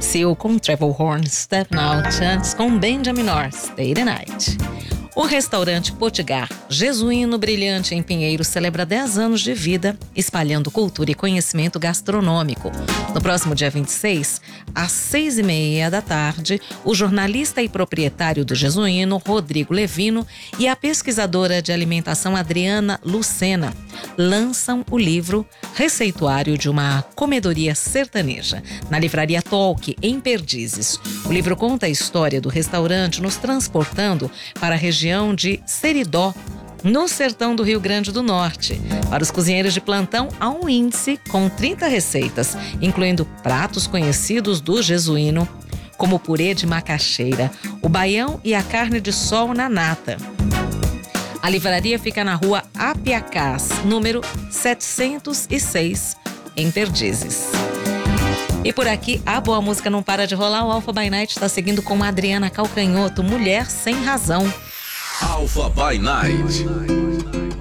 Seal com Travel Horn, Step Out, antes com Benjamin Orr, Stay the Night. O restaurante Potigar, jesuíno brilhante em Pinheiro, celebra 10 anos de vida, espalhando cultura e conhecimento gastronômico. No próximo dia 26, às 6h30 da tarde, o jornalista e proprietário do jesuíno, Rodrigo Levino, e a pesquisadora de alimentação Adriana Lucena lançam o livro Receituário de uma Comedoria Sertaneja, na livraria Tolk, em Perdizes. O livro conta a história do restaurante, nos transportando para a região de Seridó, no sertão do Rio Grande do Norte. Para os cozinheiros de plantão, há um índice com 30 receitas, incluindo pratos conhecidos do jesuíno, como o purê de macaxeira, o baião e a carne de sol na nata. A livraria fica na rua Apiacás, número 706, em Perdizes. E por aqui, a boa música não para de rolar. O Alpha by Night está seguindo com a Adriana Calcanhoto, Mulher Sem Razão. Alpha by Night.